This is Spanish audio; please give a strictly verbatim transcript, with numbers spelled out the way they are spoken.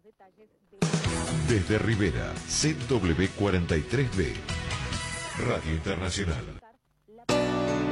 Desde Rivera, C W cuarenta y tres B, Radio Internacional.